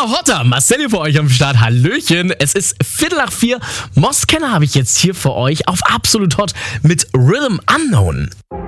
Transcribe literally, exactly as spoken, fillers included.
Mega Hotter, Marcel hier für euch am Start. Hallöchen, es ist Viertel nach vier. Moskenner habe ich jetzt hier für euch auf Absolut Hot mit Rhythm Unknown.